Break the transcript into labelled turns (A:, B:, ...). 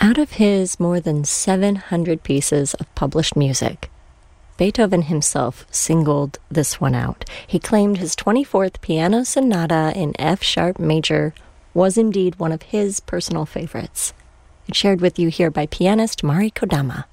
A: Out of his more than 700 pieces of published music, Beethoven himself singled this one out. He claimed his 24th Piano Sonata in F-sharp major was indeed one of his personal favorites. It's shared with you here by pianist Mari Kodama.